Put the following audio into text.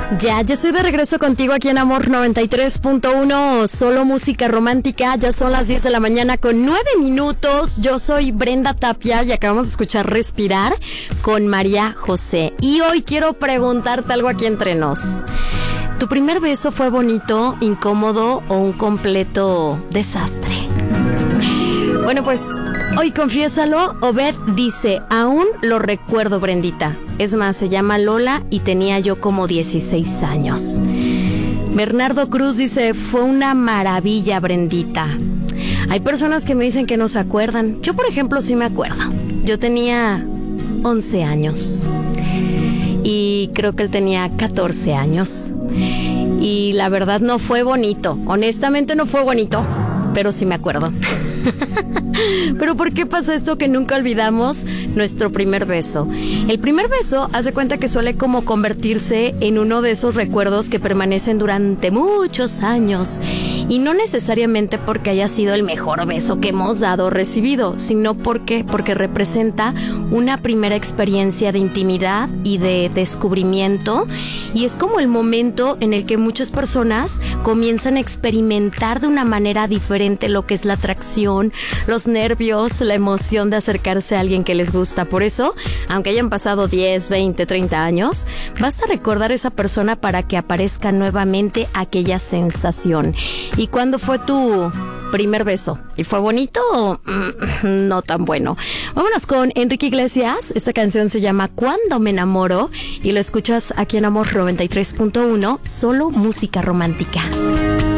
Ya estoy de regreso contigo aquí en Amor 93.1, solo música romántica. Ya son las 10 de la mañana con 9 minutos. Yo soy Brenda Tapia y acabamos de escuchar Respirar con María José. Y hoy quiero preguntarte algo aquí entre nos. ¿Tu primer beso fue bonito, incómodo o un completo desastre? Bueno, pues hoy confiésalo. Obed dice, aún lo recuerdo, Brendita. Es más, se llama Lola y tenía yo como 16 años. Bernardo Cruz dice, fue una maravilla, Brendita. Hay personas que me dicen que no se acuerdan. Yo, por ejemplo, sí me acuerdo. Yo tenía 11 años y creo que él tenía 14 años. Y la verdad no fue bonito. Honestamente no fue bonito, pero sí me acuerdo. Pero ¿por qué pasa esto que nunca olvidamos nuestro primer beso? El primer beso, haz de cuenta que suele como convertirse en uno de esos recuerdos que permanecen durante muchos años. Y no necesariamente porque haya sido el mejor beso que hemos dado o recibido, sino porque representa una primera experiencia de intimidad y de descubrimiento. Y es como el momento en el que muchas personas comienzan a experimentar de una manera diferente lo que es la atracción, los nervios, la emoción de acercarse a alguien que les gusta. Por eso, aunque hayan pasado 10, 20, 30 años, basta recordar a esa persona para que aparezca nuevamente aquella sensación. ¿Y cuándo fue tu primer beso? ¿Y fue bonito o no tan bueno? Vámonos con Enrique Iglesias. Esta canción se llama Cuando me enamoro y lo escuchas aquí en Amor 93.1, solo música romántica.